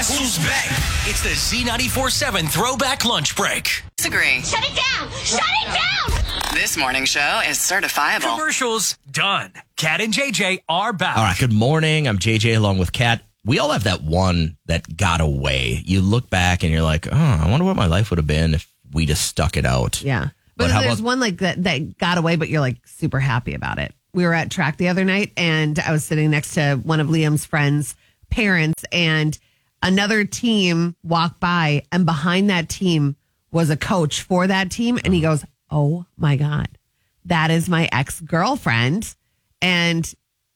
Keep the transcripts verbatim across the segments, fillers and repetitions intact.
Who's back? It's the Z ninety-four seven Throwback Lunch Break. Disagree. Shut it down! Shut it down! This morning show is certifiable. Commercials done. Kat and J J are back. All right, good morning. I'm J J along with Kat. We all have that one that got away. You look back and you're like, oh, I wonder what my life would have been if we just stuck it out. Yeah. But But, how there's about- one like that that got away, but you're like super happy about it. We were at track the other night and I was sitting next to one of Liam's friends' parents and another team walked by and behind that team was a coach for that team. And he goes, oh my God, that is my ex-girlfriend. And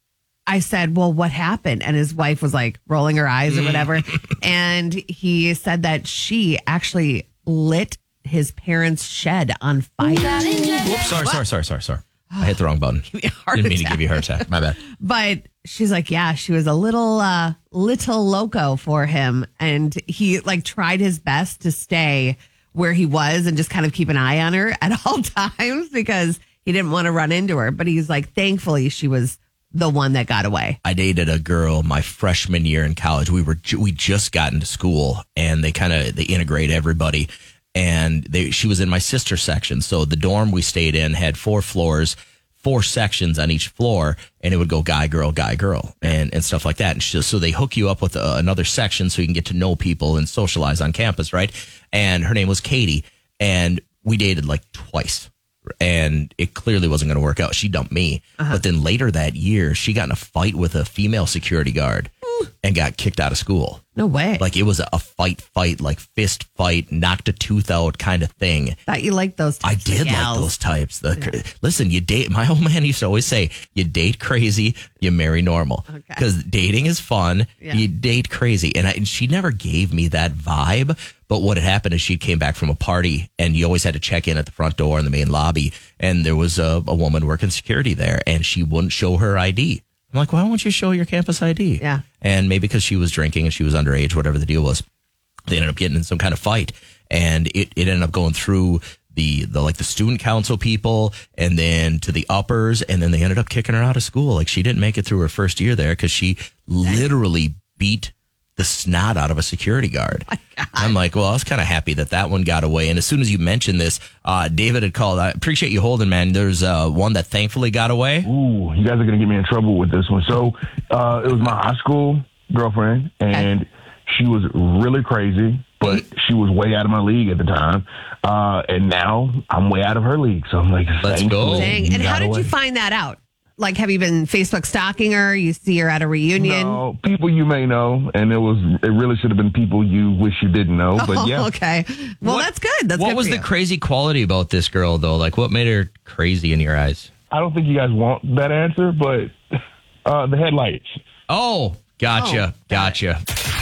I said, well, what happened? And his wife was like rolling her eyes or whatever. And he said that she actually lit his parents' shed on fire. Whoops, sorry, sorry, sorry, sorry, sorry. I hit the wrong button. me a heart Didn't mean to attack. give you a heart attack. My bad. But she's like, yeah, she was a little, uh, little loco for him. And he like tried his best to stay where he was and just kind of keep an eye on her at all times because he didn't want to run into her. But he's like, thankfully she was the one that got away. I dated a girl my freshman year in college. We were ju- we just got into school and they kind of they integrate everybody. And they she was in my sister section. So the dorm we stayed in had four floors, four sections on each floor, and it would go guy, girl, guy, girl, and, and stuff like that. And she, so they hook you up with uh, another section so you can get to know people and socialize on campus, right? And her name was Katie, and we dated like twice. And it clearly wasn't going to work out. She dumped me. Uh-huh. But then later that year, she got in a fight with a female security guard and got kicked out of school. No way. Like it was a fight, fight, like fist fight, knocked a tooth out kind of thing. Thought you liked those I types did of like gals. those types. The, Listen, you date. My old man used to always say, "You date crazy, you marry normal." Okay. Because dating is fun. Yeah. You date crazy, and, I, and she never gave me that vibe. But what had happened is she came back from a party, and you always had to check in at the front door in the main lobby, and there was a, a woman working security there, and she wouldn't show her I D. I'm like, why won't you show your campus I D? Yeah. And maybe because she was drinking and she was underage, whatever the deal was, they ended up getting in some kind of fight. And it, it ended up going through the, the like the student council people and then to the uppers. And then they ended up kicking her out of school. Like she didn't make it through her first year there because she literally beat the snot out of a security guard. I'm like, well, I was kind of happy that that one got away. And as soon as you mentioned this, uh, David had called. I appreciate you holding, man. There's uh, one that thankfully got away. Ooh, you guys are going to get me in trouble with this one. So uh, it was my high school girlfriend, and she was really crazy, but she was way out of my league at the time. Uh, and now I'm way out of her league. So I'm like, Let's thankfully, go. Dang. And got how did away. you find that out? Like, have you been Facebook stalking her? You see her at a reunion? No, people you may know, and it was it really should have been people you wish you didn't know. But Oh, yeah, okay. Well, What- that's good. That's what good was for the you. crazy quality about this girl, though? Like, what made her crazy in your eyes? I don't think you guys want that answer, but uh, the headlights. Oh, gotcha, Oh, gotcha.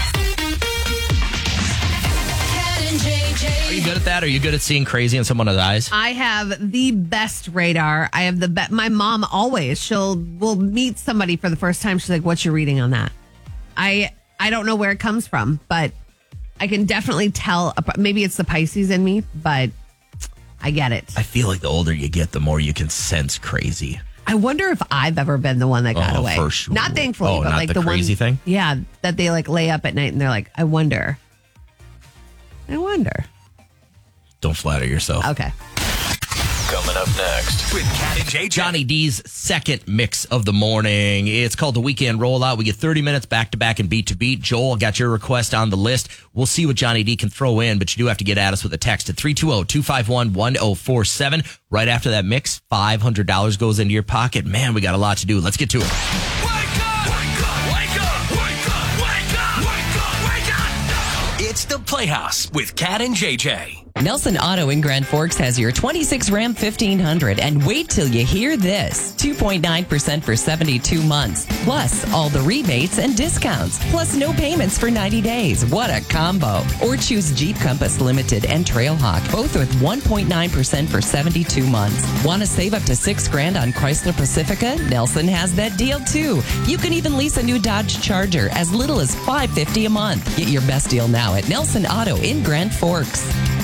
Are you good at that? Are you good at seeing crazy in someone's eyes? I have the best radar. I have the best. My mom always, she'll will meet somebody for the first time. She's like, "What's your reading on that?" I I don't know where it comes from, but I can definitely tell. Maybe it's the Pisces in me, but I get it. I feel like the older you get, the more you can sense crazy. I wonder if I've ever been the one that got Oh, away. for sure. Not thankfully, Oh, but not like the the, crazy one, thing? Yeah, that they like lay up at night and they're like, "I wonder." I wonder. Don't flatter yourself. Okay. Coming up next with Kat and J J. Johnny D's second mix of the morning. It's called the Weekend Rollout. We get thirty minutes back to back and beat to beat. Joel got your request on the list. We'll see what Johnny D can throw in, but you do have to get at us with a text at three two zero, two five one, one zero four seven. Right after that mix, five hundred dollars goes into your pocket. Man, we got a lot to do. Let's get to it. Wake up! Wake up! Wake up! Wake up! Wake up! Wake up! Wake up! It's the Playhouse with Kat and J J. Nelson Auto in Grand Forks has your twenty-six Ram fifteen hundred, and wait till you hear this. two point nine percent for seventy-two months, plus all the rebates and discounts, plus no payments for ninety days. What a combo. Or choose Jeep Compass Limited and Trailhawk, both with one point nine percent for seventy-two months. Want to save up to six grand on Chrysler Pacifica? Nelson has that deal too. You can even lease a new Dodge Charger as little as five hundred fifty dollars a month. Get your best deal now at Nelson Auto in Grand Forks.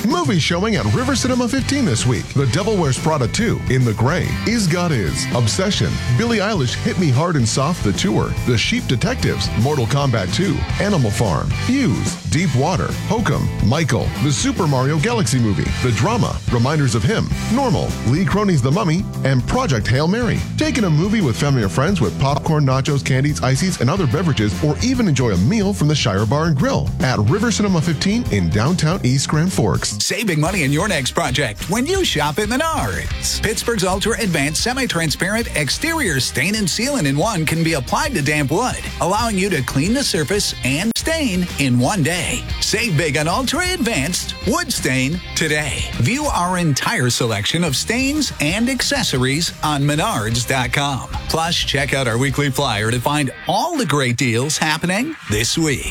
Movie showing at River Cinema fifteen this week. The Devil Wears Prada two, In the Gray, Is God Is, Obsession, Billie Eilish Hit Me Hard and Soft the Tour, The Sheep Detectives, Mortal Kombat two, Animal Farm, Fuse, Deep Water, Hokum, Michael, The Super Mario Galaxy Movie, The Drama, Reminders of Him, Normal, Lee Cronin's The Mummy, and Project Hail Mary. Take in a movie with family or friends with popcorn, nachos, candies, ices, and other beverages, or even enjoy a meal from the Shire Bar and Grill at River Cinema fifteen in downtown East Grand Forks. Save big money in your next project when you shop at Menards. Pittsburgh's Ultra Advanced Semi-Transparent Exterior Stain and Sealant in one can be applied to damp wood, allowing you to clean the surface and stain in one day. Save big on Ultra Advanced Wood Stain today. View our entire selection of stains and accessories on menards dot com. Plus, check out our weekly flyer to find all the great deals happening this week.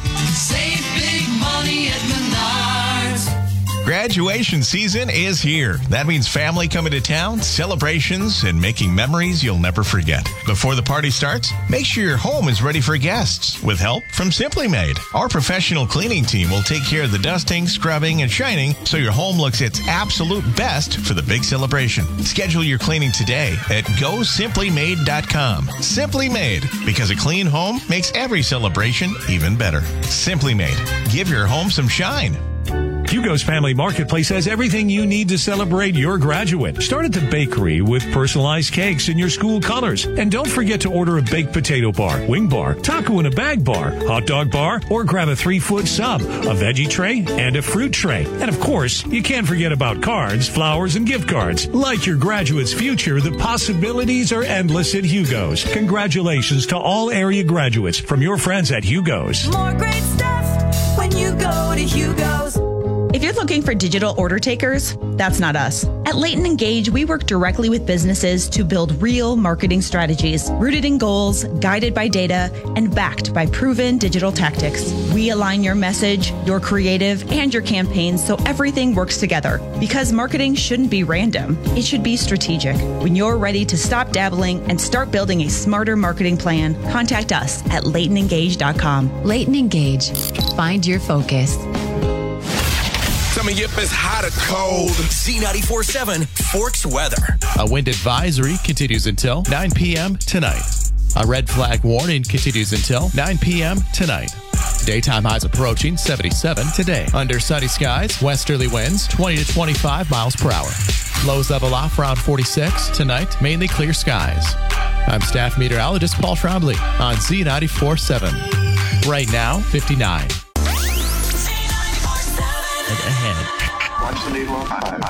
Save big money at Menards. Graduation season is here. That means family coming to town, celebrations, and making memories you'll never forget. Before the party starts, make sure your home is ready for guests with help from Simply Made. Our professional cleaning team will take care of the dusting, scrubbing, and shining so your home looks its absolute best for the big celebration. Schedule your cleaning today at go simply made dot com. Simply Made, because a clean home makes every celebration even better. Simply Made. Give your home some shine. Hugo's Family Marketplace has everything you need to celebrate your graduate. Start at the bakery with personalized cakes in your school colors. And don't forget to order a baked potato bar, wing bar, taco in a bag bar, hot dog bar, or grab a three-foot sub, a veggie tray, and a fruit tray. And of course, you can't forget about cards, flowers, and gift cards. Like your graduate's future, the possibilities are endless at Hugo's. Congratulations to all area graduates from your friends at Hugo's. More great stuff when you go to Hugo's. If you're looking for digital order takers, that's not us. At Leighton Engage, we work directly with businesses to build real marketing strategies, rooted in goals, guided by data, and backed by proven digital tactics. We align your message, your creative, and your campaigns so everything works together. Because marketing shouldn't be random. It should be strategic. When you're ready to stop dabbling and start building a smarter marketing plan, contact us at leighton engage dot com. Leighton Engage. Find your focus. Coming up is hot or cold. Z ninety-four point seven Forks weather. A wind advisory continues until nine p.m. tonight. A red flag warning continues until nine p.m. tonight. Daytime highs approaching seventy-seven today. Under sunny skies, westerly winds twenty to twenty-five miles per hour. Lows level off around forty-six. Tonight, mainly clear skies. I'm staff meteorologist Paul Trombley on Z ninety-four point seven. Right now, fifty-nine. Ahead. Watch the